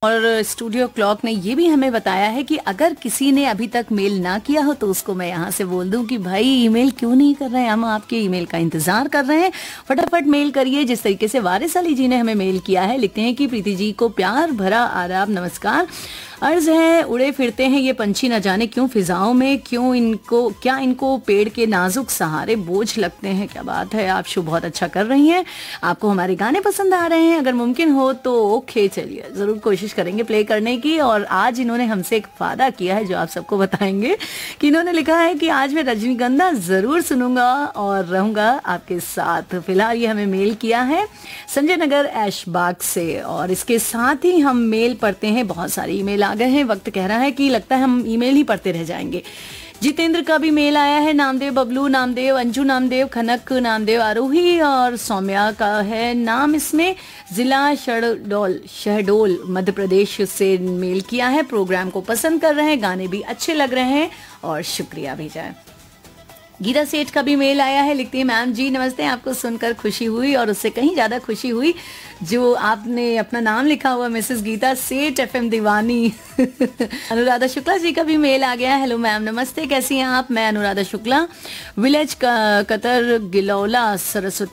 और studio clock ने ये भी हमें बताया है कि अगर किसी ने अभी तक मेल ना किया हो तो उसको मैं यहाँ से बोल दूं कि भाई ईमेल क्यों नहीं कर रहे हैं, हम आपके ईमेल का इंतजार कर रहे हैं, फटाफट मेल करिए। जिस तरीके से वारिस अली जी ने हमें मेल किया है, लिखते हैं कि प्रीति जी को प्यार भरा आदाब, नमस्कार। अर्ज है, उड़े फिरते हैं ये पंछी न जाने क्यों फिजाओं में, क्या इनको पेड़ के नाजुक सहारे बोझ लगते हैं। क्या बात है, आप शो बहुत अच्छा कर रही हैं, आपको हमारे गाने पसंद आ रहे हैं, अगर मुमकिन हो तो ओके, चलिए जरूर कोशिश करेंगे प्ले करने की। और आज इन्होंने हमसे एक वादा किया है जो आप सबको बताएंगे कि इन्होंने लिखा है कि आज मैं रजनीगंधा जरूर सुनूंगा और रहूंगा आपके साथ। फिलहाल ये हमें मेल किया है संजय नगर ऐशबाग से, और इसके साथ ही हम मेल पढ़ते हैं, बहुत सारी ईमेल आ गए हैं, वक्त कह रहा है कि लगता है हम ईमेल ही पढ़ते रह जाएंगे। जितेंद्र का भी मेल आया है, नामदेव बबलू नामदेव, अंजू नामदेव, खनक नामदेव, आरोही और सौम्या का है नाम, इसमें जिला शहडोल मध्य प्रदेश से मेल किया है। प्रोग्राम को पसंद कर रहे हैं, गाने भी अच्छे लग रहे हैं और शुक्रिया भेजा है। गीता सेठ का भी मेल आया है, लिखती है मैम जी नमस्ते, आपको सुनकर खुशी हुई और उससे कहीं ज्यादा खुशी हुई जो आपने अपना नाम लिखा हुआ मिसेस गीता सेठ एफएम दीवानी। अनुराधा शुक्ला जी का भी मेल आ गया, हेलो मैम नमस्ते, कैसी हैं आप? मैं अनुराधा शुक्ला, विलेज कतर गिलौला सरस्वती